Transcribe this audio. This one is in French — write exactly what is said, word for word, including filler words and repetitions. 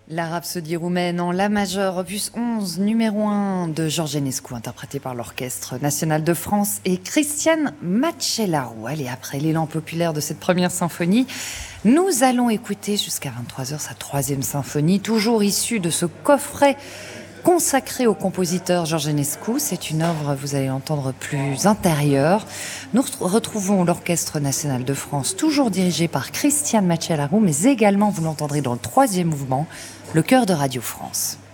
La Rhapsodie roumaine en La majeure, opus onze, numéro un de Georges Enescu, interprété par l'Orchestre national de France et Cristian Macellaro. Allez, après l'élan populaire de cette première symphonie, nous allons écouter jusqu'à vingt-trois heures sa troisième symphonie, toujours issue de ce coffret consacré au compositeur Georges Enescu. C'est une œuvre, vous allez l'entendre, plus intérieure. Nous retrouvons l'Orchestre national de France, toujours dirigé par Cristian Macellaro, mais également, vous l'entendrez dans le troisième mouvement, le chœur de Radio France.